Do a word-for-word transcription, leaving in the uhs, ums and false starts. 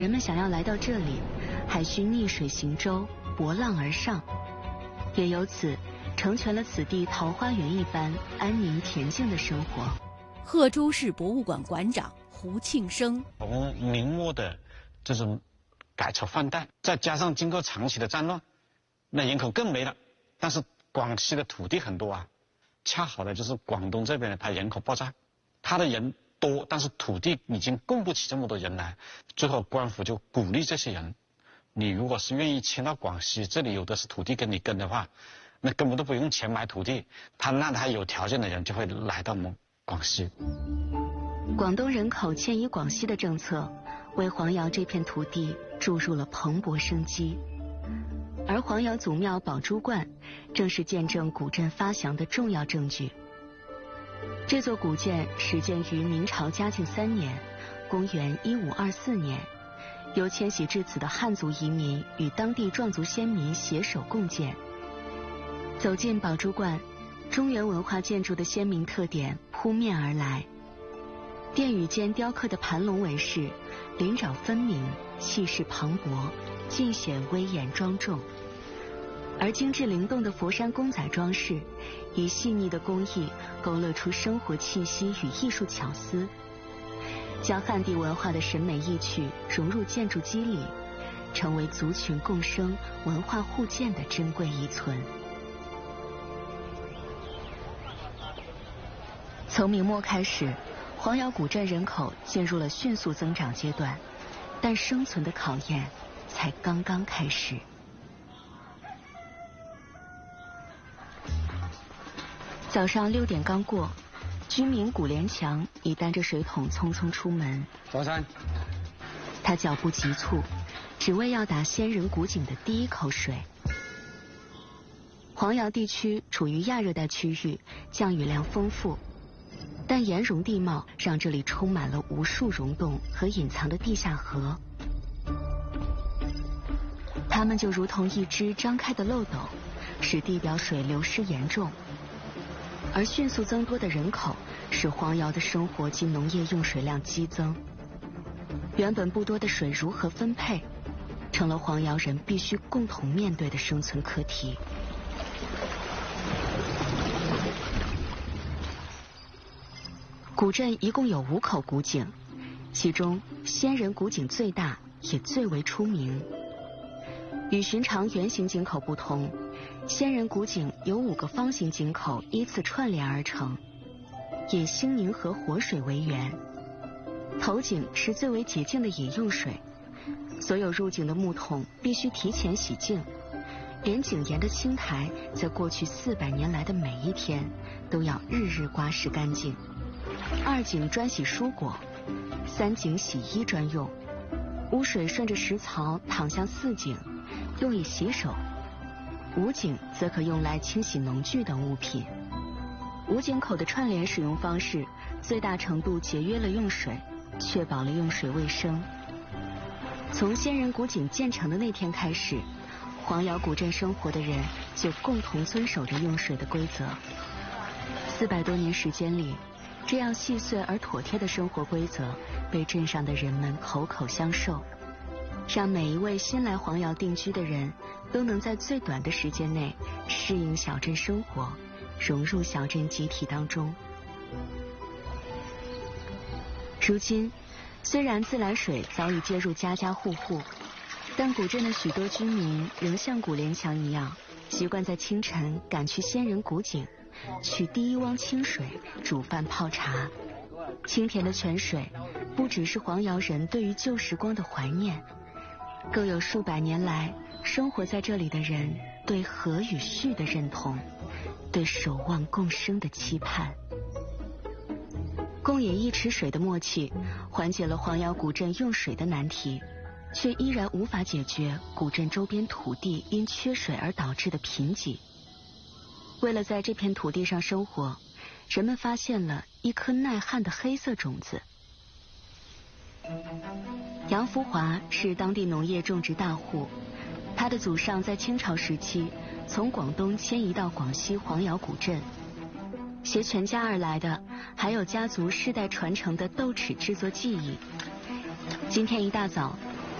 人们想要来到这里，还需逆水行舟，搏浪而上，也由此成全了此地桃花源一般安宁恬静的生活。 贺州市博物馆馆长胡庆生： 从明末的这种改朝换代，再加上经过长期的战乱，那人口更没了。但是广西的土地很多啊，恰好的就是广东这边呢，它人口爆炸，它的人多，但是土地已经供不起这么多人来。最后官府就鼓励这些人，你如果是愿意迁到广西，这里有的是土地跟你跟的话，那根本都不用钱买土地，他让他有条件的人就会来到我们广西。 广东人口迁移广西的政策，为黄瑶这片土地注入了蓬勃生机。而黄瑶祖庙宝珠观，正是见证古镇发祥的重要证据。这座古建始建于明朝嘉靖三年，公元一五二四年，由迁徙至此的汉族移民与当地壮族先民携手共建。走进宝珠观，中原文化建筑的鲜明特点扑面而来。殿宇间雕刻的盘龙纹饰，鳞爪分明，气势磅礴，尽显威严庄重。而精致灵动的佛山公仔装饰，以细腻的工艺勾勒出生活气息与艺术巧思，将汉地文化的审美意趣融入建筑肌理，成为族群共生、文化互鉴的珍贵遗存。从明末开始，黄瑶古镇人口进入了迅速增长阶段，但生存的考验才刚刚开始。早上六点刚过，居民古连强已担着水桶匆匆出门。 早餐。 他脚步急促，只为要打仙人古井的第一口水。黄瑶地区处于亚热带区域，降雨量丰富，但岩溶地貌让这里充满了无数溶洞和隐藏的地下河。它们就如同一只张开的漏斗，使地表水流失严重。而迅速增多的人口使黄瑶的生活及农业用水量激增，原本不多的水如何分配，成了黄瑶人必须共同面对的生存课题。古镇一共有五口古井，其中仙人古井最大，也最为出名。与寻常圆形井口不同，仙人古井由五个方形井口依次串联而成，以兴宁河活水为源。头井是最为洁净的饮用水，所有入井的木桶必须提前洗净，连井沿的青苔在过去四百年来的每一天都要日日刮拭干净。二井专洗蔬果，三井洗衣专用，污水顺着石槽淌向四井，用以洗手。五井则可用来清洗农具等物品。五井口的串联使用方式，最大程度节约了用水，确保了用水卫生。从仙人古井建成的那天开始，黄瑶古镇生活的人就共同遵守着用水的规则。四百多年时间里，这样细碎而妥帖的生活规则被镇上的人们口口相授，让每一位新来黄瑶定居的人都能在最短的时间内适应小镇生活，融入小镇集体当中。如今，虽然自来水早已接入家家户户，但古镇的许多居民仍像古连强一样，习惯在清晨赶去仙人古井，取第一汪清水煮饭泡茶。清甜的泉水不只是黄瑶人对于旧时光的怀念，更有数百年来生活在这里的人对和与序的认同，对守望共生的期盼。共饮一池水的默契，缓解了黄瑶古镇用水的难题，却依然无法解决古镇周边土地因缺水而导致的贫瘠。为了在这片土地上生活，人们发现了一颗耐旱的黑色种子。杨福华是当地农业种植大户，他的祖上在清朝时期从广东迁移到广西黄瑶古镇，携全家而来的还有家族世代传承的豆豉制作技艺。今天一大早，